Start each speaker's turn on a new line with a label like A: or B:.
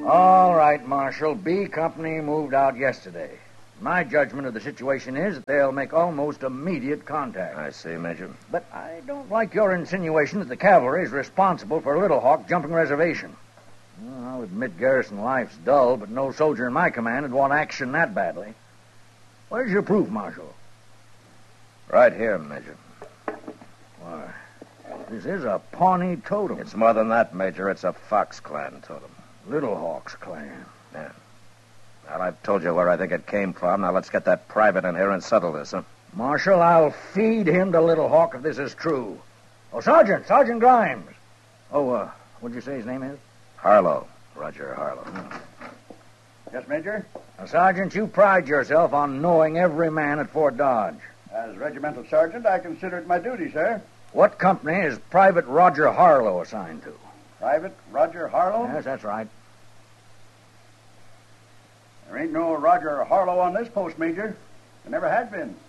A: All right, Marshal. B Company moved out yesterday. My judgment of the situation is that they'll make almost immediate contact.
B: I see, Major.
A: But I don't like your insinuation that the cavalry is responsible for Little Hawk jumping reservation. Well, I'll admit garrison life's dull, but no soldier in my command would want action that badly. Where's your proof, Marshal?
B: Right here, Major.
A: Why, this is a Pawnee totem.
B: It's more than that, Major. It's a Fox Clan totem.
A: Little Hawk's clan.
B: Yeah. Well, I've told you where I think it came from. Now let's get that private in here and settle this, huh?
A: Marshal, I'll feed him to Little Hawk if this is true. Oh, Sergeant Grimes. Oh, what'd you say his name is?
B: Harlow. Roger Harlow.
C: Yes, Major?
A: Now, Sergeant, you pride yourself on knowing every man at Fort Dodge.
C: As regimental sergeant, I consider it my duty, sir.
A: What company is Private Roger Harlow assigned to?
C: Private Roger Harlow?
A: Yes, that's right.
C: There ain't no Roger Harlow on this post, Major. There never had been.